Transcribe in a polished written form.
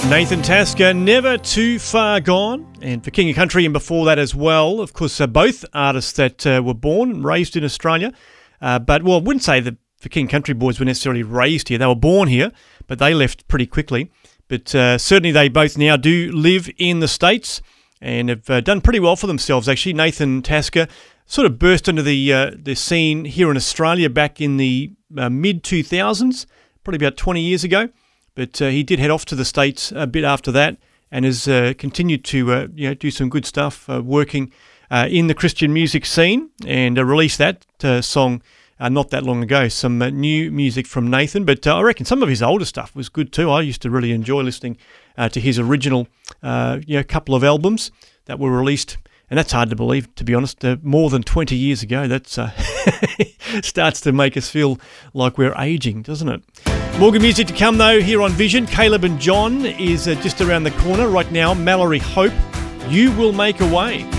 Nathan Tasker, Never Too Far Gone, and for King of Country, and before that as well, of course, both artists that were born and raised in Australia. But, well, I wouldn't say that the King of Country boys were necessarily raised here. They were born here, but they left pretty quickly. But certainly they both now do live in the States and have done pretty well for themselves, actually. Nathan Tasker sort of burst into the scene here in Australia back in the mid-2000s, probably about 20 years ago. But he did head off to the States a bit after that and has continued to do some good stuff, working in the Christian music scene, and released that song not that long ago. Some new music from Nathan, but I reckon some of his older stuff was good too. I used to really enjoy listening to his original couple of albums that were released, and that's hard to believe, to be honest, more than 20 years ago. That's starts to make us feel like we're aging, doesn't it? More good music to come, though, here on Vision. Caleb and John is just around the corner right now. Mallory Hope, You Will Make a Way.